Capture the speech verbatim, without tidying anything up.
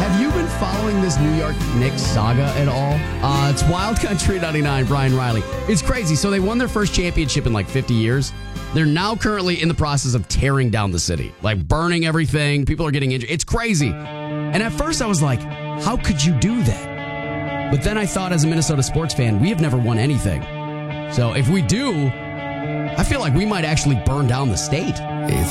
Have you been following this New York Knicks saga at all? Uh, it's Wild Country ninety-nine, Brian Riley. It's crazy. So they won their first championship in like fifty years. They're now currently in the process of tearing down the city, like burning everything. People are getting injured. It's crazy. And at first I was like, how could you do that? But then I thought, as a Minnesota sports fan, we have never won anything. So if we do, I feel like we might actually burn down the state.